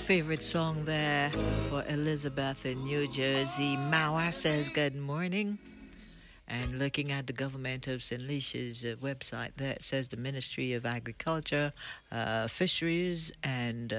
favorite song there for Elizabeth in New Jersey. Mawa says good morning. And looking at the government of St. Lucia's website, there it says the Ministry of Agriculture, Fisheries, and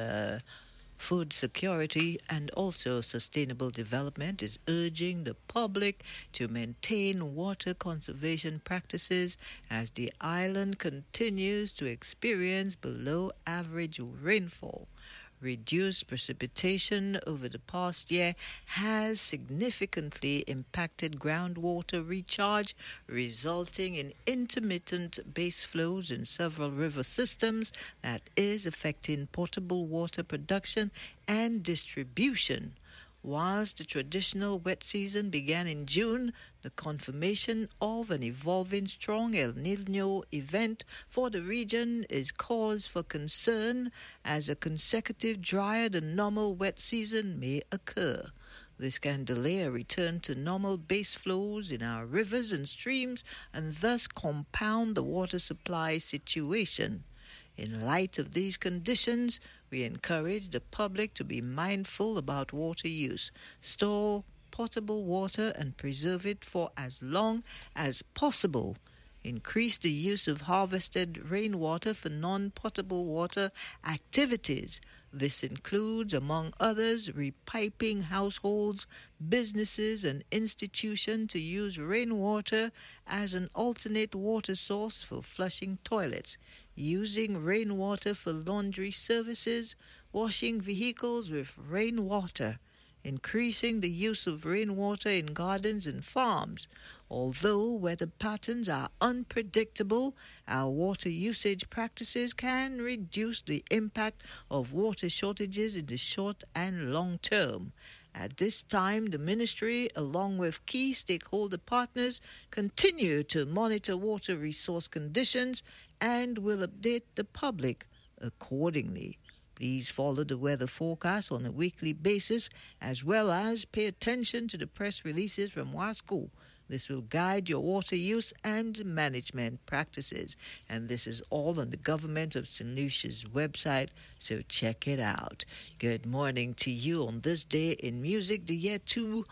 Food Security and also Sustainable Development is urging the public to maintain water conservation practices as the island continues to experience below average rainfall. Reduced precipitation over the past year has significantly impacted groundwater recharge, resulting in intermittent base flows in several river systems that is affecting potable water production and distribution. Whilst the traditional wet season began in June, the confirmation of an evolving strong El Niño event for the region is cause for concern as a consecutive drier than normal wet season may occur. This can delay a return to normal base flows in our rivers and streams and thus compound the water supply situation. In light of these conditions, we encourage the public to be mindful about water use, store potable water and preserve it for as long as possible. Increase the use of harvested rainwater for non-potable water activities. This includes, among others, repiping households, businesses, and institutions to use rainwater as an alternate water source for flushing toilets, using rainwater for laundry services, washing vehicles with rainwater, increasing the use of rainwater in gardens and farms. Although weather patterns are unpredictable, our water usage practices can reduce the impact of water shortages in the short and long term. At this time, the ministry, along with key stakeholder partners, continue to monitor water resource conditions and will update the public accordingly. Please follow the weather forecast on a weekly basis as well as pay attention to the press releases from WASCO. This will guide your water use and management practices. And this is all on the Government of St. Lucia's website, so check it out. Good morning to you on this day in music, the year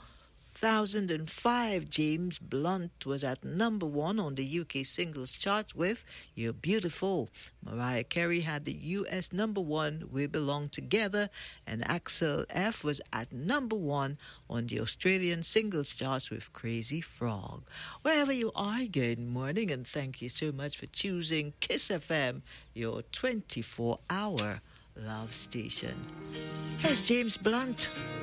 2005. James Blunt was at number 1 on the UK singles chart with You're Beautiful. Mariah Carey had the US number 1, We Belong Together, and Axel F was at number 1 on the Australian singles charts with Crazy Frog. Wherever you are, good morning, and thank you so much for choosing Kiss FM, your 24-hour love station. Here's James Blunt.